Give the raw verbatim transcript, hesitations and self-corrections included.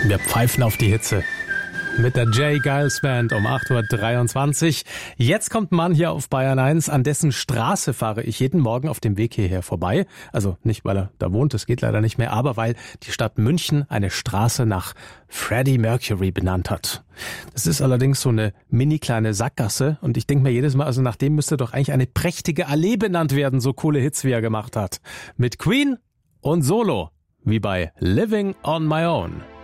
Wir pfeifen auf die Hitze. Mit der Jay Giles Band um acht Uhr dreiundzwanzig. Jetzt kommt ein Mann hier auf Bayern eins, an dessen Straße fahre ich jeden Morgen auf dem Weg hierher vorbei. Also nicht, weil er da wohnt, das geht leider nicht mehr, aber weil die Stadt München eine Straße nach Freddie Mercury benannt hat. Das ist allerdings so eine mini kleine Sackgasse und ich denke mir jedes Mal, also nach dem müsste doch eigentlich eine prächtige Allee benannt werden, so coole Hits wie er gemacht hat. Mit Queen und Solo, wie bei Living on My Own.